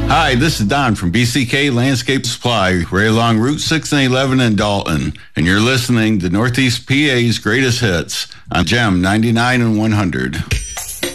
Hi, this is Don from BCK Landscape Supply, right along Route 6 and 11 in Dalton, and you're listening to Northeast PA's Greatest Hits on GEM 99 and 100.